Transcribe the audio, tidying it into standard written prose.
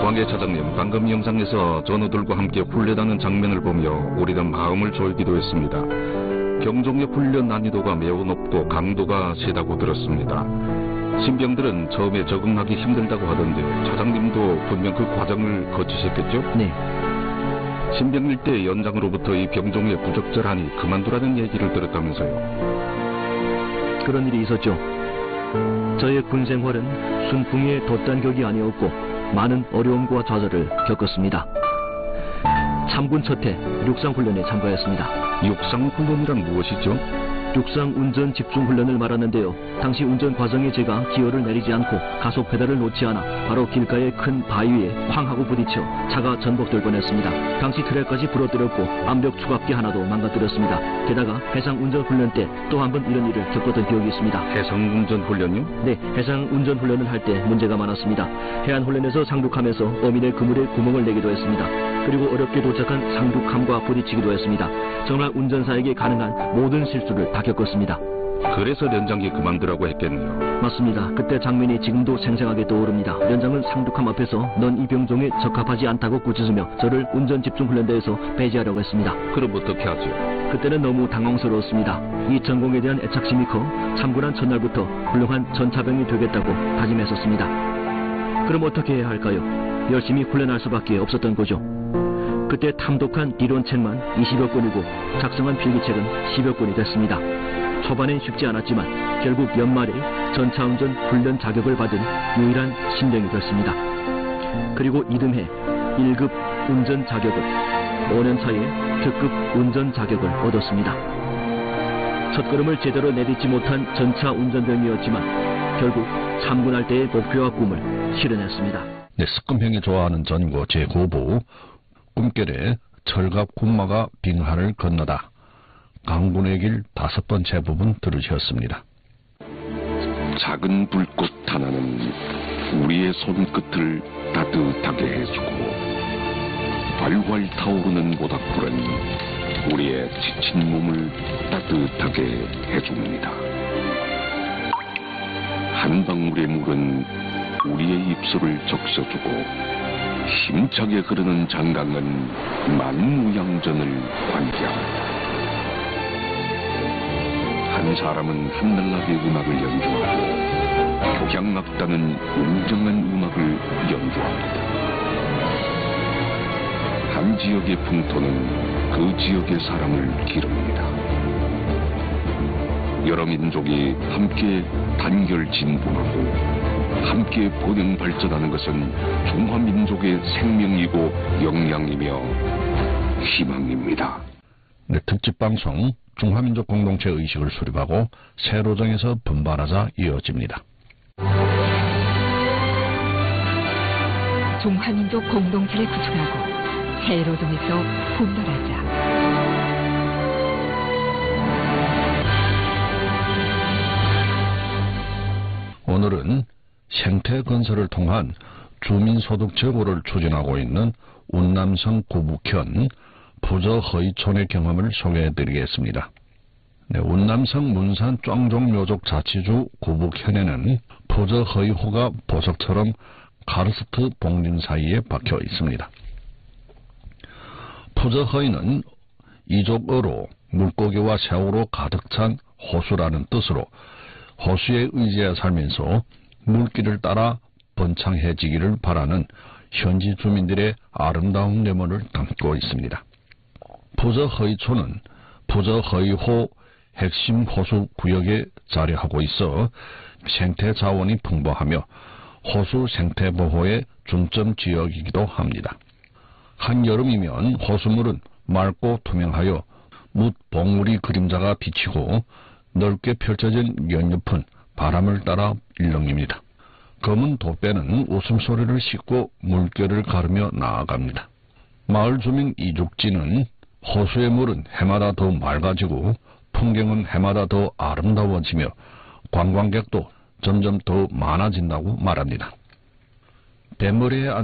왕의 차장님, 방금 영상에서 전우들과 함께 훈련하는 장면을 보며 우리는 마음을 졸기도 했습니다. 병종의 훈련 난이도가 매우 높고 강도가 세다고 들었습니다. 신병들은 처음에 적응하기 힘들다고 하던데 차장님도 분명 그 과정을 거치셨겠죠? 네. 신병일 때 연장으로부터 이 병종에 부적절하니 그만두라는 얘기를 들었다면서요. 그런 일이 있었죠. 저의 군 생활은 순풍의 돛단격이 아니었고 많은 어려움과 좌절을 겪었습니다. 참군 첫해 육상훈련에 참가했습니다. 육상훈련이란 무엇이죠? 육상 운전 집중 훈련을 말하는데요. 당시 운전 과정에 제가 기어를 내리지 않고 가속 페달을 놓지 않아 바로 길가의 큰 바위에 쾅 하고 부딪혀 차가 전복될 뻔했습니다. 당시 트랙까지 부러뜨렸고 암벽 추각기 하나도 망가뜨렸습니다. 게다가 해상 운전 훈련 때 또 한 번 이런 일을 겪었던 기억이 있습니다. 해상 운전 훈련이요? 네, 해상 운전 훈련을 할 때 문제가 많았습니다. 해안 훈련에서 상륙하면서 어민의 그물에 구멍을 내기도 했습니다. 그리고 어렵게 도착한 상륙함과 부딪히기도 했습니다. 정말 운전사에게 가능한 모든 실수를 다 겪었습니다. 그래서 연장이 그만두라고 했겠네요. 맞습니다. 그때 장면이 지금도 생생하게 떠오릅니다. 연장은 상륙함 앞에서 넌 이 병종에 적합하지 않다고 꾸짖으며 저를 운전 집중 훈련대에서 배제하려고 했습니다. 그럼 어떻게 하죠? 그때는 너무 당황스러웠습니다. 이 전공에 대한 애착심이 커 참군한 첫날부터 훌륭한 전차병이 되겠다고 다짐했었습니다. 그럼 어떻게 해야 할까요? 열심히 훈련할 수밖에 없었던 거죠. 그때 탐독한 이론책만 20여 권이고 작성한 필기책은 10여 권이 됐습니다. 초반엔 쉽지 않았지만 결국 연말에 전차운전 훈련 자격을 받은 유일한 신병이 됐습니다. 그리고 이듬해 1급 운전 자격을, 5년 차에 특급 운전 자격을 얻었습니다. 첫걸음을 제대로 내딛지 못한 전차 운전병이었지만 결국 참군할 때의 목표와 꿈을 실현했습니다. 네, 스금형이 좋아하는 전고 제9부 꿈결의 철갑 군마가 빙하를 건너다. 강군의 길 5번째 부분 들으셨습니다. 작은 불꽃 하나는 우리의 손끝을 따뜻하게 해주고 활활 타오르는 모닥불은 우리의 지친 몸을 따뜻하게 해줍니다. 한 방울의 물은 우리의 입술을 적셔주고 힘차게 흐르는 장강은 만무양전을 환기합니다. 한 사람은 한날라비의 음악을 연주하고 교향악단은 웅장한 음악을 연주합니다. 한 지역의 풍토는 그 지역의 사람을 기릅니다. 여러 민족이 함께 단결 진보하고 함께 번영 발전하는 것은 중화민족의 생명이고 역량이며 희망입니다. 네, 특집방송 중화민족 공동체 의식을 수립하고 세로정에서 분발하자 이어집니다. 중화민족 공동체를 구축하고 세로정에서 분발하자. 오늘은 생태 건설을 통한 주민소득 제고를 추진하고 있는 운남성 구북현 부저허이촌의 경험을 소개해드리겠습니다. 네, 운남성 문산 쫑종묘족 자치주 구북현에는 부저허이호가 보석처럼 카르스트 봉림 사이에 박혀 있습니다. 부저허이는 이족어로 물고기와 새우로 가득 찬 호수라는 뜻으로 호수에 의지해 살면서 물길을 따라 번창해지기를 바라는 현지 주민들의 아름다운 내면을 담고 있습니다. 부저허이촌은 부저허이호 핵심 호수 구역에 자리하고 있어 생태 자원이 풍부하며 호수 생태 보호의 중점 지역이기도 합니다. 한여름이면 호수물은 맑고 투명하여 뭇 봉우리 그림자가 비치고 넓게 펼쳐진 연잎은 바람을 따라 일렁입니다. 검은 돛배는 웃음소리를 싣고 물결을 가르며 나아갑니다. 마을 주민 이죽진은 호수의 물은 해마다 더 맑아지고 풍경은 해마다 더 아름다워지며 관광객도 점점 더 많아진다고 말합니다. 뱃머리에